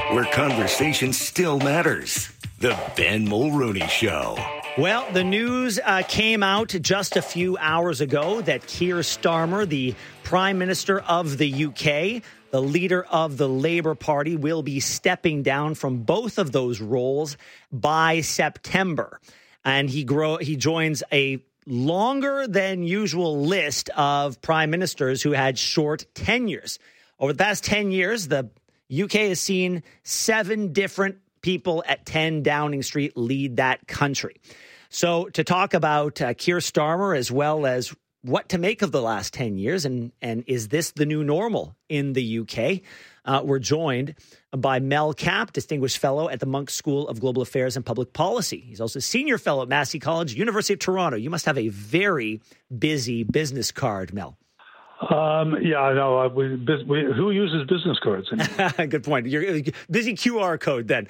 where conversation still matters. The Ben Mulroney Show. Well, the news came out just a few hours ago that Keir Starmer, the Prime Minister of the UK, the leader of the Labour Party, will be stepping down from both of those roles by September. And he joins a longer than usual list of prime ministers who had short tenures. Over the past 10 years, the UK has seen 7 different people at 10 Downing Street lead that country. So to talk about Keir Starmer, as well as what to make of the last 10 years, and is this the new normal in the UK, we're joined by Mel Capp, Distinguished Fellow at the Monk School of Global Affairs and Public Policy. He's also Senior Fellow at Massey College, University of Toronto. You must have a very busy business card, Mel. Yeah, I know. Who uses business cards anymore? Good point. You're busy QR code then.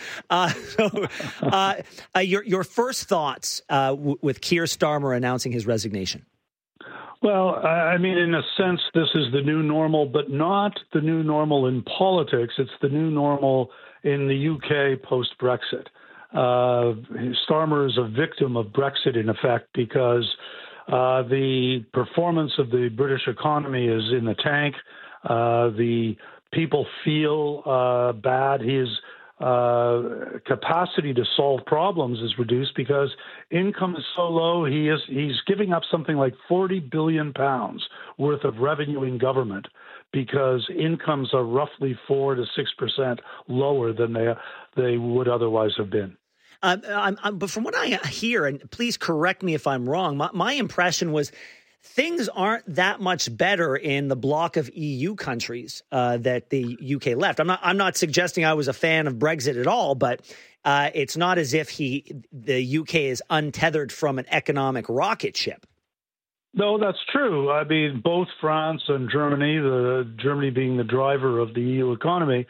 Your first thoughts with Keir Starmer announcing his resignation? Well, I mean, in a sense, this is the new normal, but not the new normal in politics. It's the new normal in the UK post-Brexit. Starmer is a victim of Brexit, in effect, because the performance of the British economy is in the tank. The people feel bad. His capacity to solve problems is reduced because income is so low. He's giving up something like £40 billion worth of revenue in government because incomes are roughly 4 to 6% lower than they would otherwise have been. But from what I hear, and please correct me if I'm wrong, my impression was things aren't that much better in the bloc of EU countries that the UK left. I'm not suggesting I was a fan of Brexit at all, but it's not as if the UK is untethered from an economic rocket ship. No, that's true. I mean, both France and Germany, Germany being the driver of the EU economy,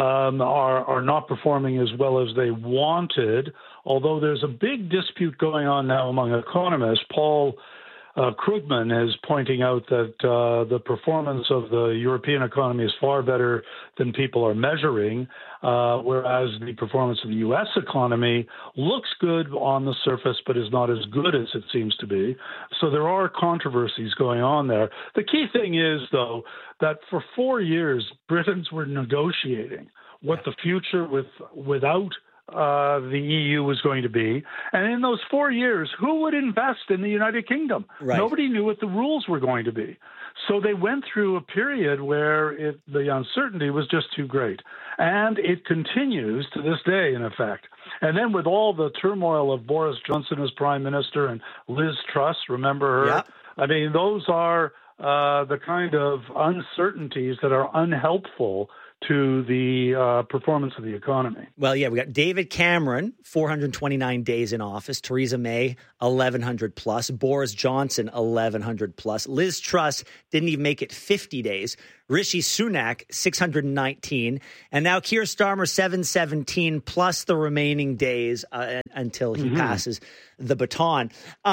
are not performing as well as they wanted, although there's a big dispute going on now among economists. Paul Krugman is pointing out that the performance of the European economy is far better than people are measuring, whereas the performance of the U.S. economy looks good on the surface, but is not as good as it seems to be. So there are controversies going on there. The key thing is, though, that for 4 years, Britons were negotiating what the future without the EU was going to be. And in those 4 years, who would invest in the United Kingdom? Right. Nobody knew what the rules were going to be. So they went through a period where the uncertainty was just too great. And it continues to this day, in effect. And then with all the turmoil of Boris Johnson as prime minister and Liz Truss, remember her? Yep. I mean, those are the kind of uncertainties that are unhelpful to the performance of the economy. Well, yeah, we got David Cameron, 429 days in office. Theresa May, 1,100 plus. Boris Johnson, 1,100 plus. Liz Truss didn't even make it 50 days. Rishi Sunak, 619. And now Keir Starmer, 717, plus the remaining days until he passes the baton.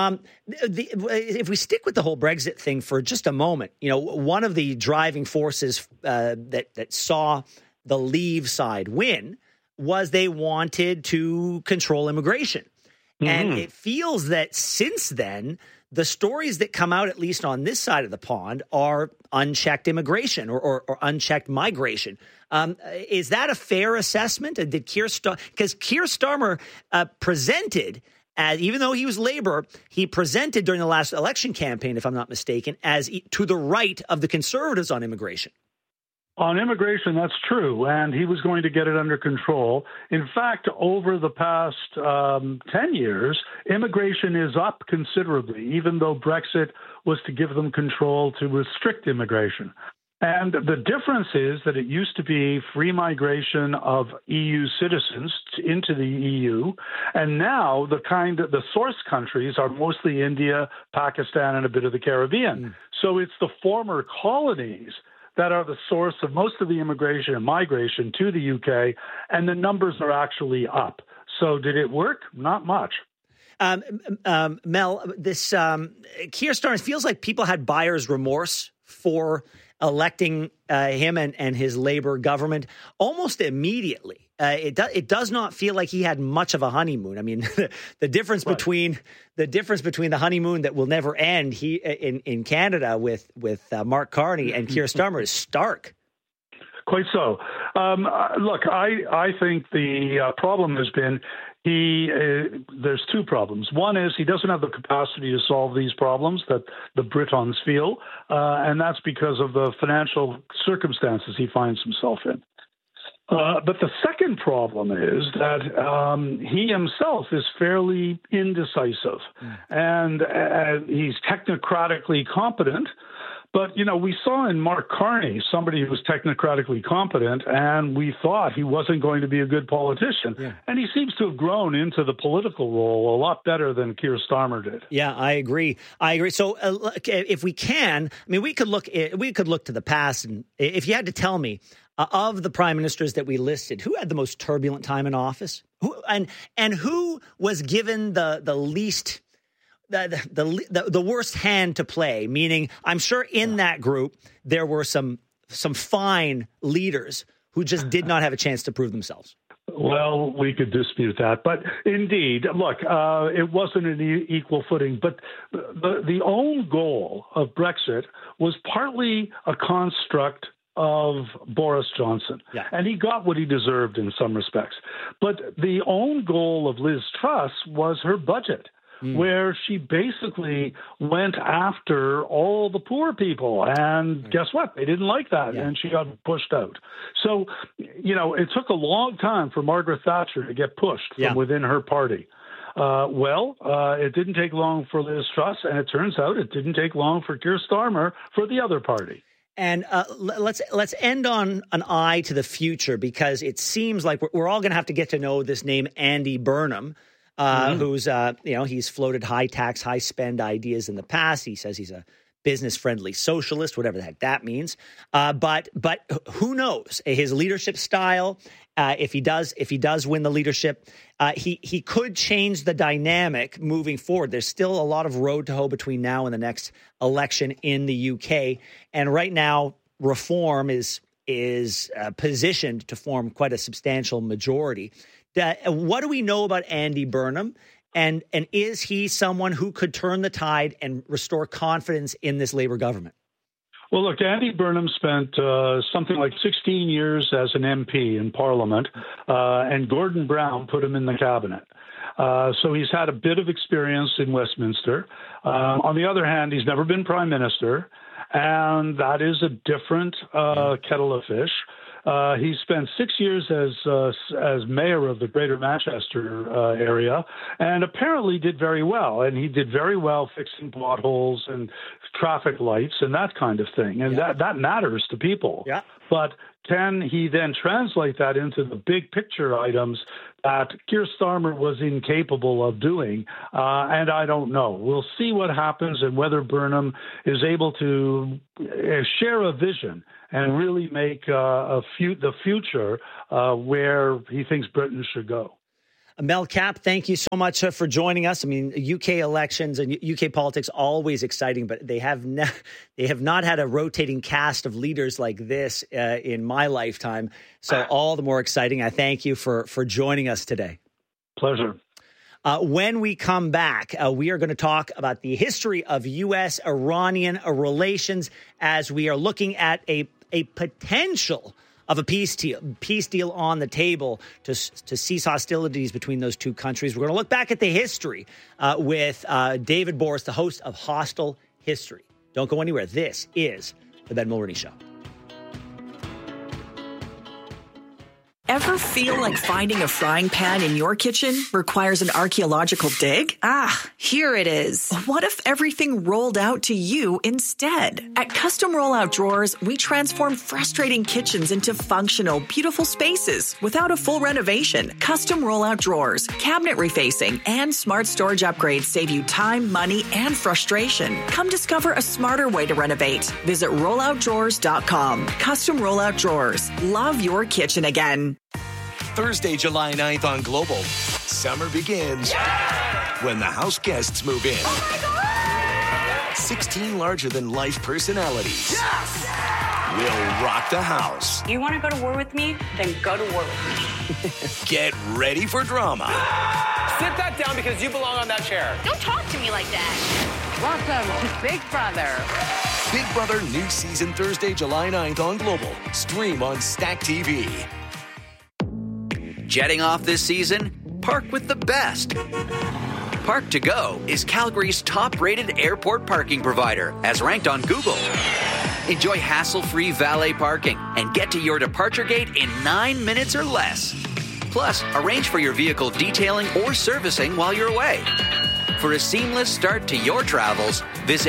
If we stick with the whole Brexit thing for just a moment, you know, one of the driving forces that saw the Leave side win was they wanted to control immigration. And it feels that since then, the stories that come out, at least on this side of the pond, are unchecked immigration or unchecked migration. Is that a fair assessment? Did because Keir Starmer presented, as, even though he was Labour, he presented during the last election campaign, if I'm not mistaken, as to the right of the Conservatives on immigration. On immigration, that's true, and he was going to get it under control. In fact, over the past 10 years, immigration is up considerably, even though Brexit was to give them control to restrict immigration. And the difference is that it used to be free migration of EU citizens into the EU, and now the source countries are mostly India, Pakistan, and a bit of the Caribbean. So it's the former colonies that are the source of most of the immigration and migration to the UK, and the numbers are actually up. So did it work? Not much. Mel, this Keir Starmer feels like people had buyer's remorse for electing him and his Labour government almost immediately. It does not feel like he had much of a honeymoon. I mean, the difference between the honeymoon that will never end in Canada with Mark Carney and Keir Starmer is stark. Quite so. Look, I think the problem has been there's two problems. One is he doesn't have the capacity to solve these problems that the Britons feel, and that's because of the financial circumstances he finds himself in. But the second problem is that he himself is fairly indecisive, and he's technocratically competent. But, we saw in Mark Carney somebody who was technocratically competent, and we thought he wasn't going to be a good politician. Yeah. And he seems to have grown into the political role a lot better than Keir Starmer did. Yeah, I agree. So if we can, we could look to the past. And if you had to tell me, of the prime ministers that we listed, who had the most turbulent time in office? Who was given the least... The worst hand to play, meaning I'm sure in that group there were some fine leaders who just did not have a chance to prove themselves. Well, we could dispute that, but indeed, look, it wasn't an equal footing. But the own goal of Brexit was partly a construct of Boris Johnson. Yeah. And he got what he deserved in some respects. But the own goal of Liz Truss was her budget, where she basically went after all the poor people. And guess what? They didn't like that, and she got pushed out. So, it took a long time for Margaret Thatcher to get pushed from within her party. It didn't take long for Liz Truss, and it turns out it didn't take long for Keir Starmer for the other party. And let's end on an eye to the future, because it seems like we're all going to have to get to know this name, Andy Burnham. Who's, he's floated high tax, high spend ideas in the past. He says he's a business friendly socialist, whatever the heck that means. But who knows his leadership style? If he does win the leadership, he could change the dynamic moving forward. There's still a lot of road to hoe between now and the next election in the UK. And right now, Reform is positioned to form quite a substantial majority. What do we know about Andy Burnham? And is he someone who could turn the tide and restore confidence in this Labour government? Well, look, Andy Burnham spent something like 16 years as an MP in Parliament, and Gordon Brown put him in the cabinet. So he's had a bit of experience in Westminster. On the other hand, he's never been prime minister, and that is a different kettle of fish. He spent 6 years as mayor of the Greater Manchester area, and apparently did very well. And he did very well fixing potholes and traffic lights and that kind of thing. And that matters to people. Yeah. But can he then translate that into the big picture items that Keir Starmer was incapable of doing? And I don't know. We'll see what happens and whether Burnham is able to share a vision and really make the future where he thinks Britain should go. Mel Kapp, thank you so much for joining us. UK elections and UK politics always exciting, but they have not had a rotating cast of leaders like this in my lifetime. So all the more exciting. I thank you for joining us today. Pleasure. When we come back, we are going to talk about the history of U.S.-Iranian relations as we are looking at a potential of a peace deal on the table to cease hostilities between those two countries. We're going to look back at the history with David Borys, the host of Hostile History. Don't go anywhere. This is The Ben Mulroney Show. Ever feel like finding a frying pan in your kitchen requires an archaeological dig? Ah, here it is. What if everything rolled out to you instead? At Custom Rollout Drawers, we transform frustrating kitchens into functional, beautiful spaces without a full renovation. Custom Rollout Drawers, cabinet refacing, and smart storage upgrades save you time, money, and frustration. Come discover a smarter way to renovate. Visit rolloutdrawers.com. Custom Rollout Drawers. Love your kitchen again. Thursday, July 9th on Global. Summer begins when the house guests move in. Oh my God! 16 larger-than-life personalities. Yes! will rock the house. You want to go to war with me? Then go to war with me. Get ready for drama. Sit that down because you belong on that chair. Don't talk to me like that. Welcome to Big Brother. Big Brother new season Thursday, July 9th on Global. Stream on Stack TV. Jetting off this season? Park with the best. Park to Go is Calgary's top-rated airport parking provider, as ranked on Google. Enjoy hassle-free valet parking and get to your departure gate in 9 minutes or less. Plus, arrange for your vehicle detailing or servicing while you're away. For a seamless start to your travels, visit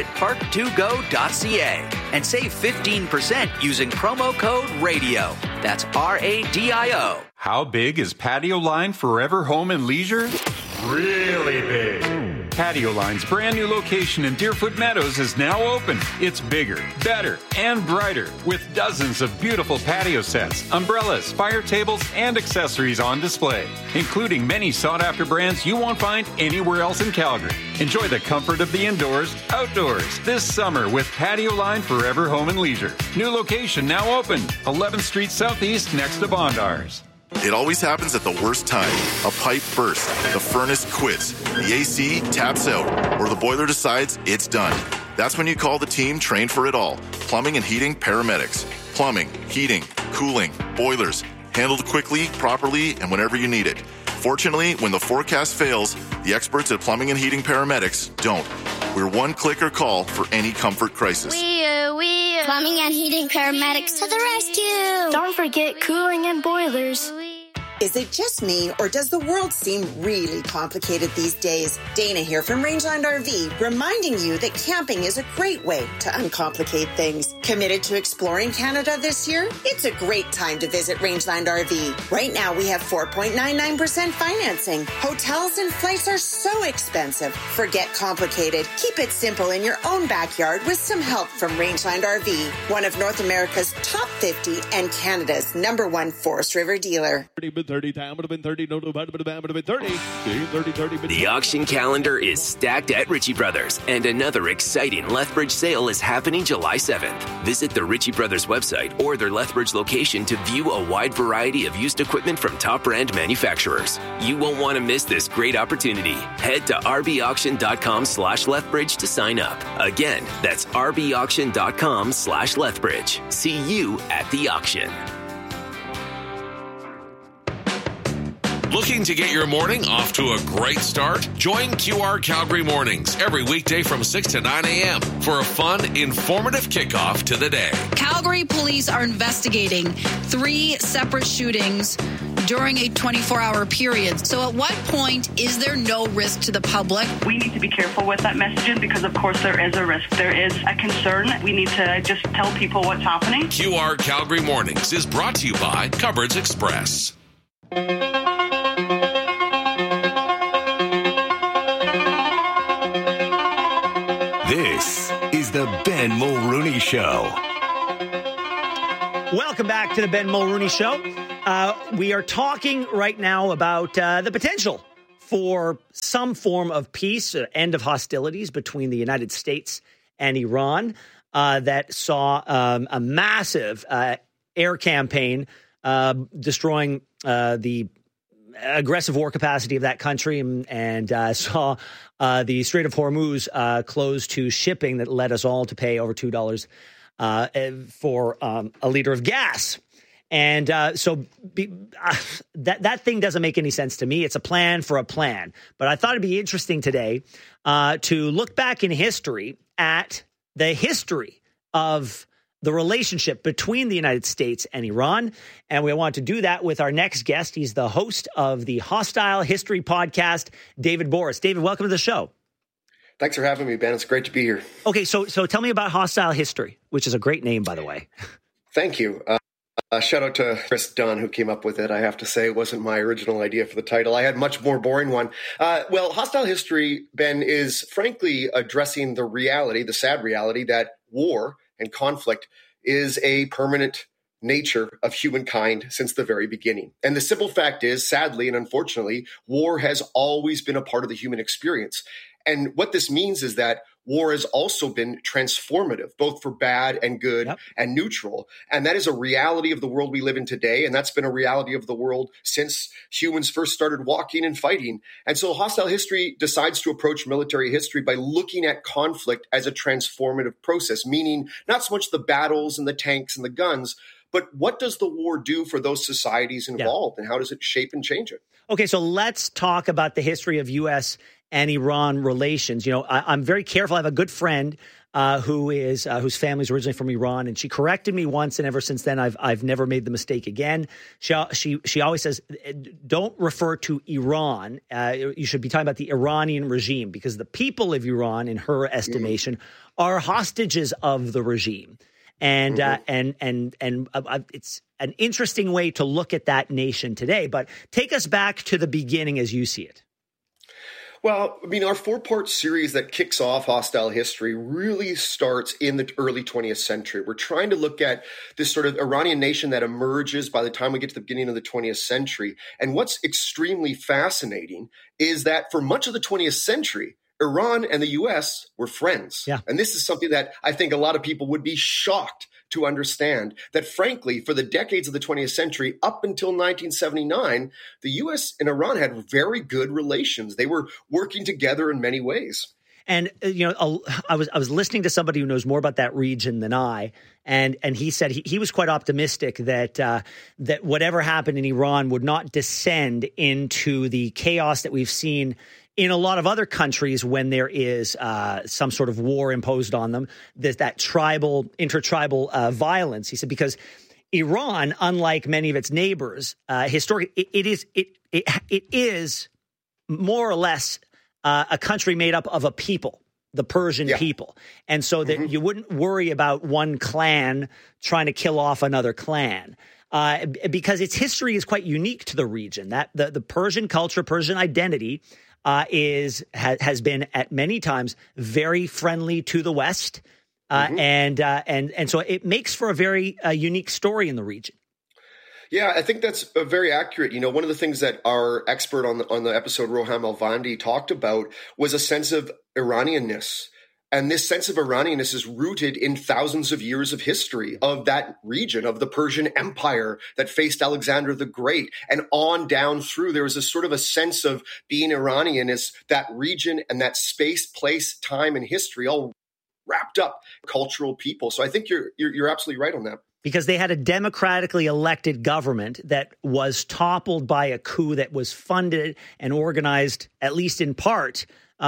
park2go.ca and save 15% using promo code RADIO. That's RADIO. How big is Patio Line Forever Home and Leisure? Really big. Patio Line's brand new location in Deerfoot Meadows is now open. It's bigger, better, and brighter with dozens of beautiful patio sets, umbrellas, fire tables, and accessories on display, including many sought-after brands you won't find anywhere else in Calgary. Enjoy the comfort of the indoors, outdoors this summer with Patio Line Forever Home and Leisure. New location now open, 11th Street Southeast next to Bondars. It always happens at the worst time. A pipe bursts, the furnace quits, the AC taps out, or the boiler decides it's done. That's when you call the team trained for it all. Plumbing and heating paramedics. Plumbing, heating, cooling, boilers. Handled quickly, properly, and whenever you need it. Fortunately, when the forecast fails, the experts at Plumbing and Heating Paramedics don't. We're one click or call for any comfort crisis. Plumbing and Heating Paramedics to the rescue. Don't forget cooling and boilers. Is it just me, or does the world seem really complicated these days? Dana here from Rangeland RV, reminding you that camping is a great way to uncomplicate things. Committed to exploring Canada this year? It's a great time to visit Rangeland RV. Right now, we have 4.99% financing. Hotels and flights are so expensive. Forget complicated. Keep it simple in your own backyard with some help from Rangeland RV, one of North America's top 50 and Canada's #1 Forest River dealer. 30 time would have been 30, no, would have been 30. 30. The auction calendar is stacked at Ritchie Brothers, and another exciting Lethbridge sale is happening July 7th. Visit the Ritchie Brothers website or their Lethbridge location to view a wide variety of used equipment from top brand manufacturers. You won't want to miss this great opportunity. Head to rbauction.com/Lethbridge to sign up. Again, that's rbauction.com/Lethbridge. See you at the auction. Looking to get your morning off to a great start? Join QR Calgary Mornings every weekday from 6 to 9 a.m. for a fun, informative kickoff to the day. Calgary police are investigating 3 separate shootings during a 24-hour period. So at what point is there no risk to the public? We need to be careful with that messaging because, of course, there is a risk. There is a concern. We need to just tell people what's happening. QR Calgary Mornings is brought to you by Cupboards Express. This is the Ben Mulrooney Show. Welcome back to the Ben Mulrooney Show. We are talking right now about the potential for some form of peace, end of hostilities between the United States and Iran that saw a massive air campaign destroying the aggressive war capacity of that country and saw the Strait of Hormuz closed to shipping that led us all to pay over $2 for a liter of gas. And that thing doesn't make any sense to me. It's a plan for a plan. But I thought it'd be interesting today to look back in history at the history of the relationship between the United States and Iran. And we want to do that with our next guest. He's the host of the Hostile History podcast, David Borys. David, welcome to the show. Thanks for having me, Ben. It's great to be here. Okay, so tell me about Hostile History, which is a great name, by the way. Thank you. Shout out to Chris Dunn, who came up with it. I have to say it wasn't my original idea for the title. I had a much more boring one. Well, Hostile History, Ben, is frankly addressing the reality, the sad reality that war and conflict is a permanent nature of humankind since the very beginning. And the simple fact is, sadly and unfortunately, war has always been a part of the human experience. And what this means is that war has also been transformative, both for bad and good and neutral. And that is a reality of the world we live in today. And that's been a reality of the world since humans first started walking and fighting. And so Hostile History decides to approach military history by looking at conflict as a transformative process, meaning not so much the battles and the tanks and the guns, but what does the war do for those societies involved, and how does it shape and change it? Okay, so let's talk about the history of U.S. and Iran relations. You know, I'm very careful. I have a good friend whose family's originally from Iran, and she corrected me once, and ever since then, I've never made the mistake again. She always says, don't refer to Iran. You should be talking about the Iranian regime, because the people of Iran, in her estimation, are hostages of the regime. And it's an interesting way to look at that nation today. But take us back to the beginning as you see it. Well, I mean, our 4-part series that kicks off Hostile History really starts in the early 20th century. We're trying to look at this sort of Iranian nation that emerges by the time we get to the beginning of the 20th century. And what's extremely fascinating is that for much of the 20th century, Iran and the U.S. were friends. Yeah. And this is something that I think a lot of people would be shocked to understand, that frankly, for the decades of the 20th century, up until 1979, the U.S. and Iran had very good relations. They were working together in many ways. And, you know, I was listening to somebody who knows more about that region than I, and he said he was quite optimistic that whatever happened in Iran would not descend into the chaos that we've seen in a lot of other countries when there is some sort of war imposed on them. There's that intertribal violence. He said, because Iran, unlike many of its neighbors, historically, it is more or less a country made up of a people, the Persian people. And so that you wouldn't worry about one clan trying to kill off another clan. Because its history is quite unique to the region. That the Persian culture, Persian identity has been at many times very friendly to the West, and so it makes for a very unique story in the region. Yeah, I think that's very accurate. You know, one of the things that our expert on the episode, Roham Alvandi, talked about was a sense of Iranianness. And this sense of Iranianness is rooted in thousands of years of history of that region, of the Persian Empire that faced Alexander the Great, and on down through. There was a sort of a sense of being Iranian as that region and that space, place, time, and history all wrapped up cultural people. So I think you're absolutely right on that. Because they had a democratically elected government that was toppled by a coup that was funded and organized, at least in part,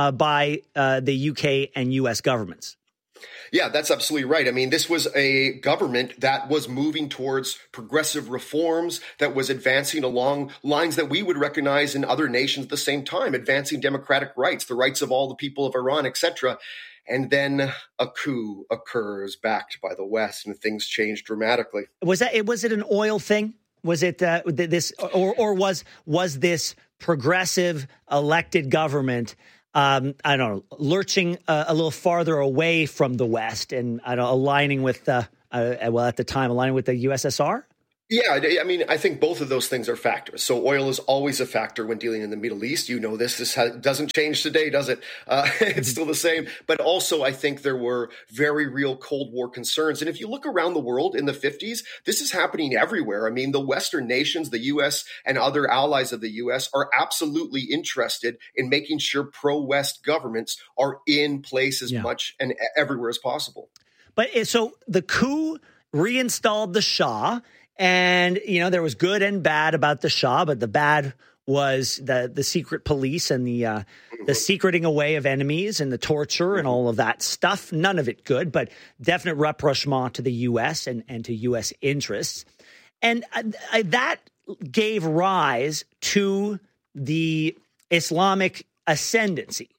by the UK and US governments. Yeah, that's absolutely right. I mean, this was a government that was moving towards progressive reforms, that was advancing along lines that we would recognize in other nations at the same time, advancing democratic rights, the rights of all the people of Iran, etc. And then a coup occurs backed by the West, and things change dramatically. Was it an oil thing? Was it this, or was this progressive elected government I don't know, lurching a little farther away from the West and aligning with at the time aligning with the USSR? Yeah, I mean, I think both of those things are factors. So oil is always a factor when dealing in the Middle East. You know this. Doesn't change today, does it? It's still the same. But also, I think there were very real Cold War concerns. And if you look around the world in the 50s, this is happening everywhere. I mean, the Western nations, the U.S. and other allies of the U.S. are absolutely interested in making sure pro-West governments are in place as much and everywhere as possible. But so the coup reinstalled the Shah. And, you know, there was good and bad about the Shah, but the bad was the secret police and the secreting away of enemies and the torture and all of that stuff. None of it good, but definite rapprochement to the U.S. and to U.S. interests. And that gave rise to the Islamic ascendancy.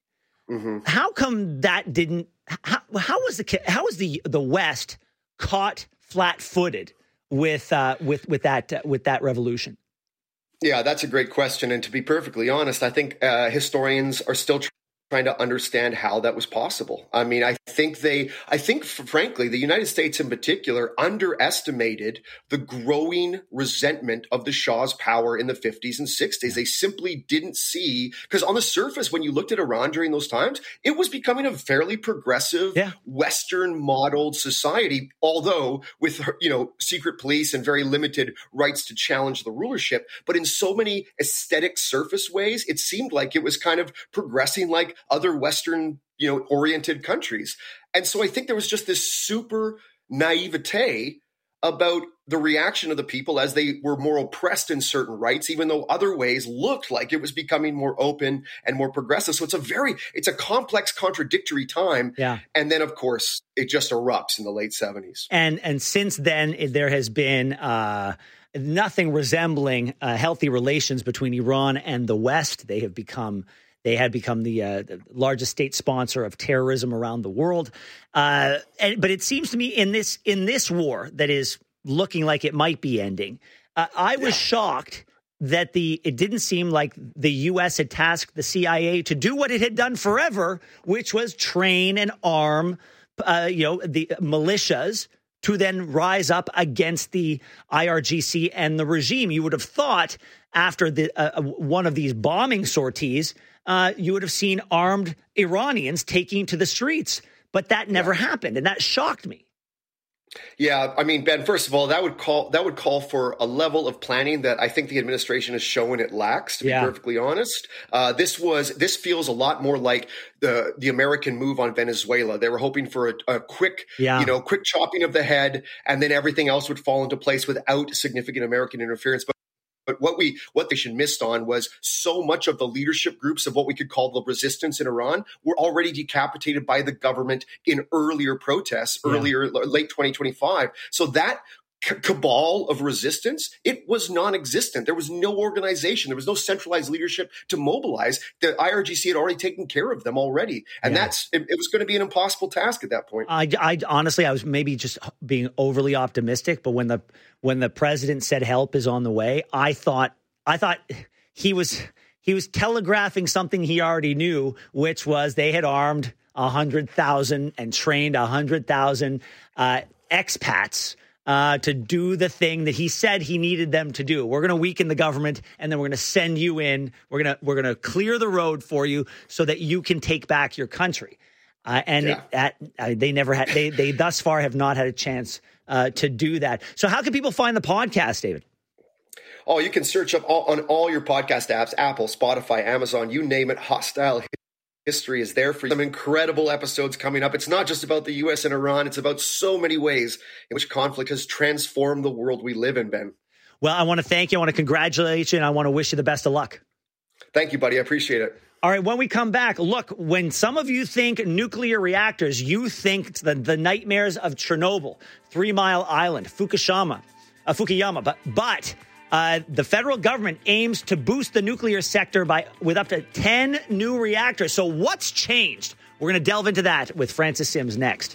How come that didn't? How was the West caught flat-footed with that revolution? Yeah, that's a great question. And to be perfectly honest, I think historians are still trying to understand how that was possible. I mean, I think frankly, the United States in particular underestimated the growing resentment of the Shah's power in the 50s and 60s. They simply didn't see, because on the surface, when you looked at Iran during those times, it was becoming a fairly progressive, Western modeled society, although with, secret police and very limited rights to challenge the rulership. But in so many aesthetic surface ways, it seemed like it was kind of progressing like other Western, oriented countries. And so I think there was just this super naivete about the reaction of the people as they were more oppressed in certain rights, even though other ways looked like it was becoming more open and more progressive. So it's a complex, contradictory time. Yeah. And then, of course, it just erupts in the late 70s. And since then, there has been nothing resembling healthy relations between Iran and the West. They had become the largest state sponsor of terrorism around the world. But it seems to me in this war that is looking like it might be ending, I was shocked that it didn't seem like the U.S. had tasked the CIA to do what it had done forever, which was train and arm, the militias to then rise up against the IRGC and the regime. You would have thought after one of these bombing sorties, you would have seen armed Iranians taking to the streets, but that never happened, and that shocked me. Yeah, I mean, Ben, first of all, that would call for a level of planning that I think the administration has shown it lacks, to be perfectly honest. This feels a lot more like the American move on Venezuela. They were hoping for a quick, quick chopping of the head, and then everything else would fall into place without significant American interference. But what they should missed on was so much of the leadership groups of what we could call the resistance in Iran were already decapitated by the government in earlier protests, late 2025. So that cabal of resistance, it was non-existent. There was no organization. There was no centralized leadership to mobilize. The IRGC had already taken care of them already. And it was going to be an impossible task at that point. I honestly, I was maybe just being overly optimistic, but when the president said help is on the way, I thought he was telegraphing something he already knew, which was they had armed 100,000 and trained 100,000 expats to do the thing that he said he needed them to do. We're going to weaken the government, and then we're going to send you in. We're going to clear the road for you so that you can take back your country. They never had. They thus far have not had a chance to do that. So how can people find the podcast, David? Oh, you can search up on all your podcast apps: Apple, Spotify, Amazon, you name it. Hostile History is there for you. Some incredible episodes coming up. It's not just about the U.S. and Iran. It's about so many ways in which conflict has transformed the world we live in, Ben. Well, I want to thank you. I want to congratulate you, and I want to wish you the best of luck. Thank you, buddy. I appreciate it. All right, when we come back, look, when some of you think nuclear reactors, you think the nightmares of Chernobyl, 3 Mile Island, Fukushima. But the federal government aims to boost the nuclear sector with up to 10 new reactors. So what's changed? We're going to delve into that with Francis Sims next.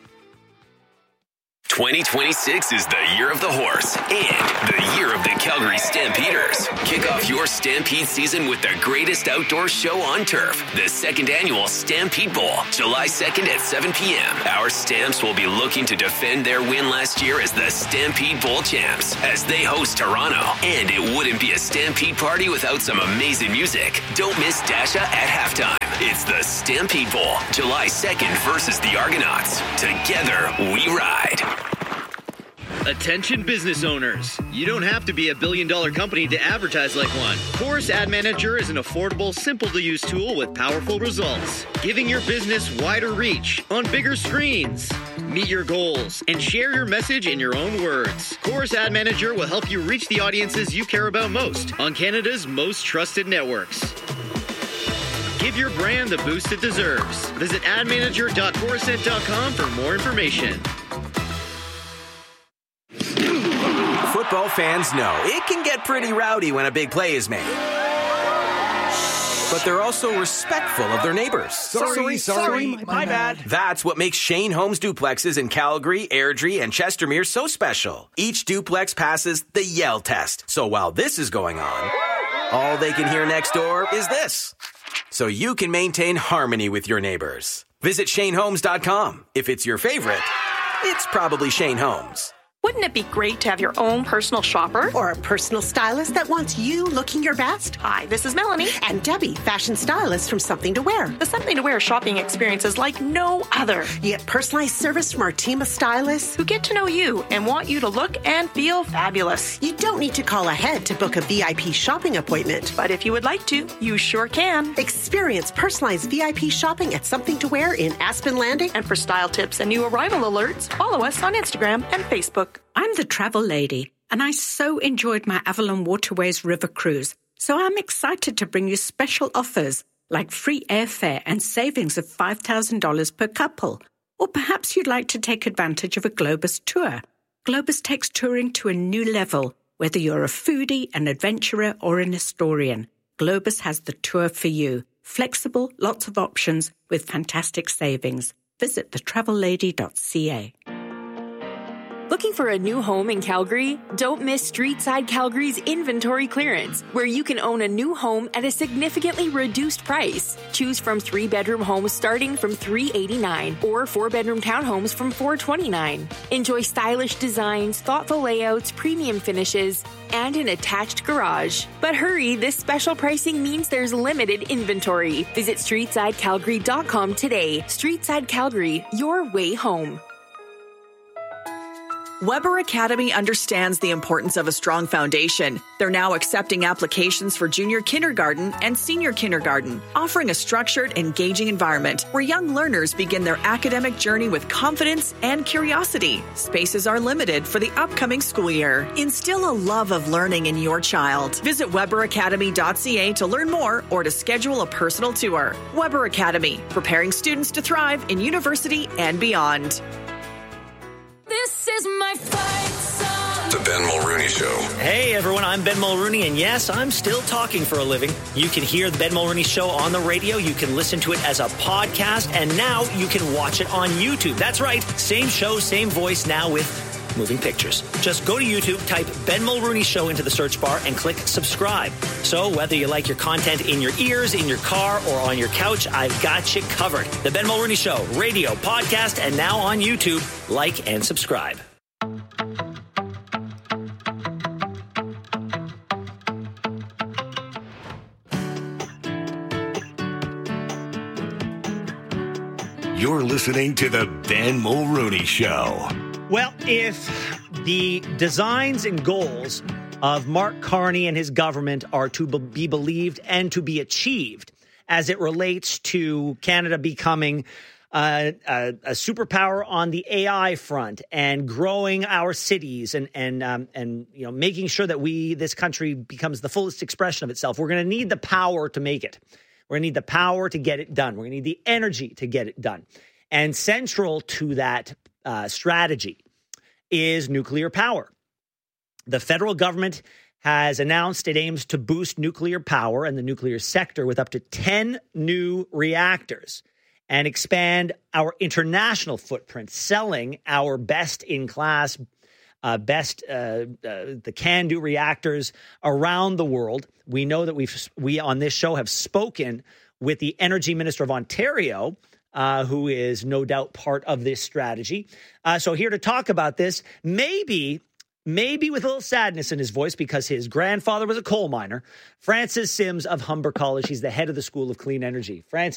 2026 is the year of the horse and the year of the Calgary Stampeders. Kick off your Stampede season with the greatest outdoor show on turf, the second annual Stampede Bowl, July 2nd at 7 p.m. Our Stamps will be looking to defend their win last year as the Stampede Bowl champs as they host Toronto. And it wouldn't be a Stampede party without some amazing music. Don't miss Dasha at halftime. It's the Stampede Bowl, July 2nd versus the Argonauts. Together, we ride. Attention business owners. You don't have to be a billion-dollar company to advertise like one. Chorus Ad Manager is an affordable, simple-to-use tool with powerful results, giving your business wider reach on bigger screens. Meet your goals and share your message in your own words. Chorus Ad Manager will help you reach the audiences you care about most on Canada's most trusted networks. Give your brand the boost it deserves. Visit admanager.corusent.com for more information. Football fans know it can get pretty rowdy when a big play is made. But they're also respectful of their neighbors. Sorry, my bad. That's what makes Shane Homes duplexes in Calgary, Airdrie, and Chestermere so special. Each duplex passes the Yell test. So while this is going on, all they can hear next door is this. so you can maintain harmony with your neighbors. Visit ShaneHomes.com. If it's your favorite, it's probably Shane Homes. Wouldn't it be great to have your own personal shopper? Or a personal stylist that wants you looking your best? Hi, this is Melanie. And Debbie, fashion stylist from Something to Wear. The Something to Wear shopping experience is like no other. You get personalized service from our team of stylists who get to know you and want you to look and feel fabulous. You don't need to call ahead to book a VIP shopping appointment. But if you would like to, you sure can. Experience personalized VIP shopping at Something to Wear in Aspen Landing. And for style tips and new arrival alerts, follow us on Instagram and Facebook. I'm the travel lady, and I so enjoyed my Avalon Waterways River cruise, so I'm excited to bring you special offers like free airfare and savings of $5,000 per couple. Or perhaps you'd like to take advantage of a Globus tour. Globus takes touring to a new level, whether you're a foodie, an adventurer, or an historian. Globus has the tour for you. Flexible, lots of options with fantastic savings. Visit thetravellady.ca. Looking for a new home in Calgary? Don't miss Streetside Calgary's inventory clearance, where you can own a new home at a significantly reduced price. Choose from 3-bedroom homes starting from $389 or 4-bedroom townhomes from $429. Enjoy stylish designs, thoughtful layouts, premium finishes, and an attached garage. But hurry, this special pricing means there's limited inventory. Visit StreetsideCalgary.com today. Streetside Calgary, your way home. Weber Academy understands the importance of a strong foundation. They're now accepting applications for junior kindergarten and senior kindergarten, offering a structured, engaging environment where young learners begin their academic journey with confidence and curiosity. Spaces are limited for the upcoming school year. Instill a love of learning in your child. Visit WeberAcademy.ca to learn more or to schedule a personal tour. Weber Academy, preparing students to thrive in university and beyond. This is my fight song. The Ben Mulrooney Show. Hey, everyone, I'm Ben Mulrooney, and yes, I'm still talking for a living. You can hear the Ben Mulrooney Show on the radio. You can listen to it as a podcast, and now you can watch it on YouTube. That's right. Same show, same voice, now with moving pictures. Just go to YouTube, type Ben Mulrooney Show into the search bar, and click subscribe. So whether you like your content in your ears, in your car, or on your couch, I've got you covered. The Ben Mulrooney Show, radio, podcast, and now on YouTube. Like and subscribe. You're listening to the Ben Mulrooney Show. Well, if the designs and goals of Mark Carney and his government are to be believed and to be achieved as it relates to Canada becoming a superpower on the AI front and growing our cities and you know, making sure that this country becomes the fullest expression of itself, we're going to need the power to make it. We're going to need the power to get it done. We're going to need the energy to get it done. And central to that strategy is nuclear power. The federal government has announced it aims to boost nuclear power and the nuclear sector with up to 10 new reactors and expand our international footprint, selling our best-in-class, the CANDU reactors around the world. We know that we on this show have spoken with the Energy Minister of Ontario, who is no doubt part of this strategy. So here to talk about this, maybe with a little sadness in his voice because his grandfather was a coal miner, Francis Sims of Humber College. He's the head of the School of Clean Energy. Francis.